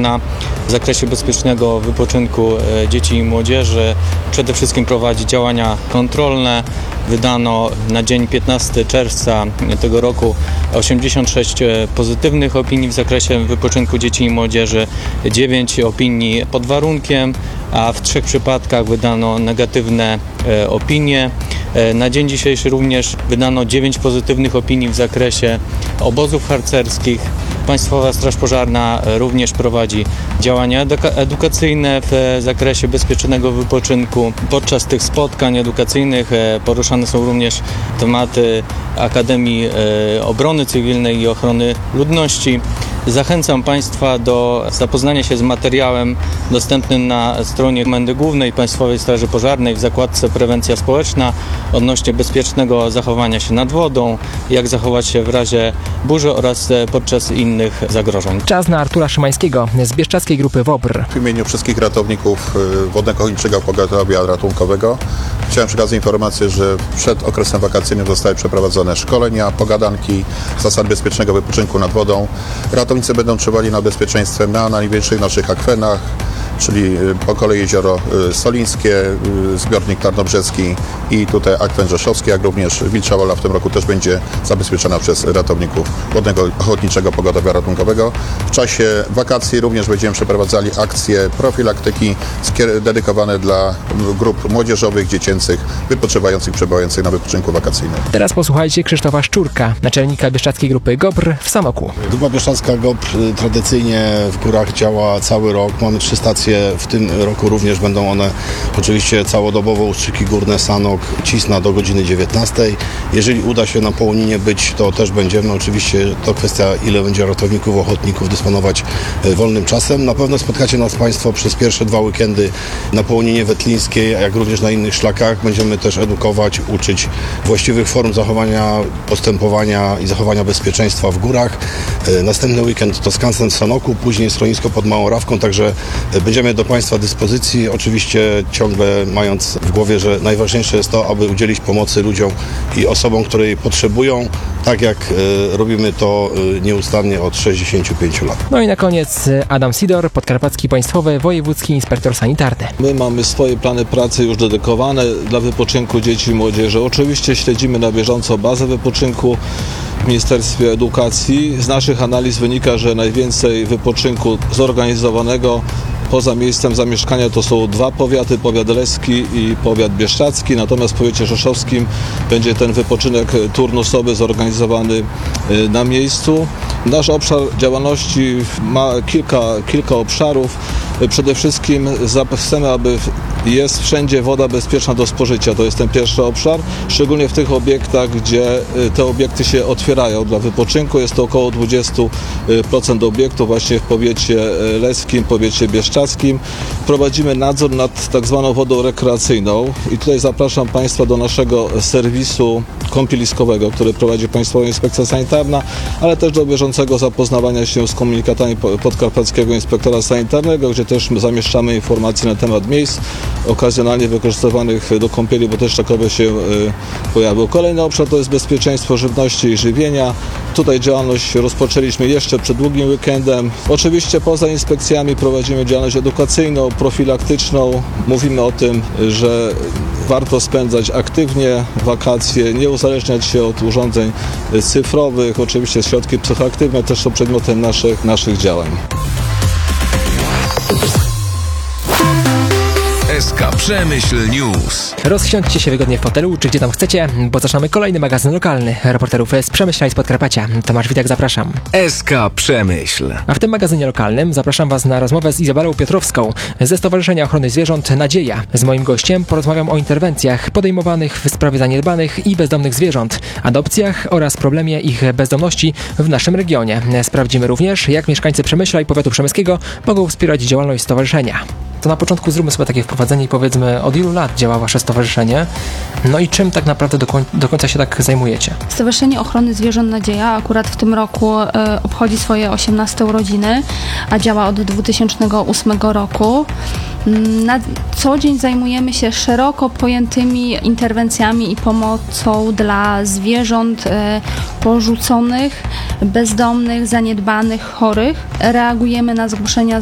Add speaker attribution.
Speaker 1: Państwowna w zakresie bezpiecznego wypoczynku dzieci i młodzieży przede wszystkim prowadzi działania kontrolne. Wydano na dzień 15 czerwca tego roku 86 pozytywnych opinii w zakresie wypoczynku dzieci i młodzieży, 9 opinii pod warunkiem, a w 3 przypadkach wydano negatywne opinie. Na dzień dzisiejszy również wydano 9 pozytywnych opinii w zakresie obozów harcerskich. Państwowa Straż Pożarna również prowadzi działania edukacyjne w zakresie bezpiecznego wypoczynku. Podczas tych spotkań edukacyjnych poruszane są również tematy Akademii Obrony Cywilnej i Ochrony Ludności. Zachęcam Państwa do zapoznania się z materiałem dostępnym na stronie Komendy Głównej Państwowej Straży Pożarnej w zakładce Prewencja Społeczna odnośnie bezpiecznego zachowania się nad wodą, jak zachować się w razie burzy oraz podczas innych zagrożeń.
Speaker 2: Czas na Artura Szymańskiego z Bieszczadzkiej Grupy WOBR.
Speaker 3: W imieniu wszystkich ratowników Wodno-Ochotniczego Pogotowia Ratunkowego chciałem przekazać informację, że przed okresem wakacyjnym zostały przeprowadzone szkolenia, pogadanki, zasad bezpiecznego wypoczynku nad wodą. Ratownicy będą czuwali nad bezpieczeństwem na największych naszych akwenach, czyli po kolei Jezioro Solińskie, zbiornik Tarnobrzeski i tutaj akwen Rzeszowski, jak również Wilcza Wola w tym roku też będzie zabezpieczona przez ratowników Wodnego Ochotniczego Pogotowia Ratunkowego. W czasie wakacji również będziemy przeprowadzali akcje profilaktyki dedykowane dla grup młodzieżowych, dziecięcych, wypoczywających, przebywających na wypoczynku wakacyjnym.
Speaker 2: Teraz posłuchajcie Krzysztofa Szczurka, naczelnika Bieszczadzkiej Grupy GOPR w Samoku.
Speaker 4: Grupa Bieszczadzka GOPR tradycyjnie w górach działa cały rok. Mamy 3 stacje, w tym roku również będą one oczywiście całodobowo, Ustrzyki Górne, Sanok, Cisna do godziny 19. Jeżeli uda się na Połoninie być, to też będziemy. Oczywiście to kwestia, ile będzie ratowników, ochotników dysponować wolnym czasem. Na pewno spotkacie nas Państwo przez pierwsze 2 weekendy na Połoninie Wetlińskiej, jak również na innych szlakach. Będziemy też edukować, uczyć właściwych form zachowania, postępowania i zachowania bezpieczeństwa w górach. Następny weekend to skansen w Sanoku, później schronisko pod Małą Rawką, także będziemy do Państwa dyspozycji, oczywiście ciągle mając w głowie, że najważniejsze jest to, aby udzielić pomocy ludziom i osobom, które jej potrzebują, tak jak robimy to nieustannie od 65 lat.
Speaker 2: No i na koniec Adam Sidor, Podkarpacki Państwowy Wojewódzki Inspektor Sanitarny.
Speaker 5: My mamy swoje plany pracy już dedykowane dla wypoczynku dzieci i młodzieży. Oczywiście śledzimy na bieżąco bazę wypoczynku w Ministerstwie Edukacji. Z naszych analiz wynika, że najwięcej wypoczynku zorganizowanego poza miejscem zamieszkania to są 2 powiaty, powiat leski i powiat bieszczadzki, natomiast w powiecie rzeszowskim będzie ten wypoczynek turnusowy zorganizowany na miejscu. Nasz obszar działalności ma kilka obszarów. Przede wszystkim chcemy, aby jest wszędzie woda bezpieczna do spożycia. To jest ten pierwszy obszar, szczególnie w tych obiektach, gdzie te obiekty się otwierają dla wypoczynku. Jest to około 20% obiektów właśnie w powiecie leskim, powiecie bieszczadzkim. Prowadzimy nadzór nad tak zwaną wodą rekreacyjną i tutaj zapraszam Państwa do naszego serwisu kąpieliskowego, który prowadzi Państwowa Inspekcja Sanitarna, ale też do bieżącego zapoznawania się z komunikatami Podkarpackiego Inspektora Sanitarnego, gdzie też zamieszczamy informacje na temat miejsc okazjonalnie wykorzystywanych do kąpieli, bo też takowe się pojawiły. Kolejny obszar to jest bezpieczeństwo żywności i żywienia. Tutaj działalność rozpoczęliśmy jeszcze przed długim weekendem. Oczywiście poza inspekcjami prowadzimy działalność edukacyjną, profilaktyczną. Mówimy o tym, że warto spędzać aktywnie wakacje, nie uzależniać się od urządzeń cyfrowych. Oczywiście środki psychoaktywne też są przedmiotem naszych działań.
Speaker 6: SK Przemyśl News.
Speaker 2: Rozsiądźcie się wygodnie w fotelu, czy gdzie tam chcecie, bo zaczynamy kolejny magazyn lokalny reporterów z Przemyśla i z Podkarpacia. Tomasz Witek, zapraszam.
Speaker 6: SK Przemyśl.
Speaker 2: A w tym magazynie lokalnym zapraszam Was na rozmowę z Izabelą Piotrowską ze Stowarzyszenia Ochrony Zwierząt Nadzieja. Z moim gościem porozmawiam o interwencjach podejmowanych w sprawie zaniedbanych i bezdomnych zwierząt, adopcjach oraz problemie ich bezdomności w naszym regionie. Sprawdzimy również, jak mieszkańcy Przemyśla i powiatu przemyskiego mogą wspierać działalność stowarzyszenia. To na początku zróbmy sobie takie wprowadzenie i powiedzmy, od ilu lat działa Wasze stowarzyszenie? No i czym tak naprawdę do końca się tak zajmujecie?
Speaker 7: Stowarzyszenie Ochrony Zwierząt Nadzieja akurat w tym roku obchodzi swoje 18 urodziny, a działa od 2008 roku. Na co dzień zajmujemy się szeroko pojętymi interwencjami i pomocą dla zwierząt porzuconych, bezdomnych, zaniedbanych, chorych. Reagujemy na zgłoszenia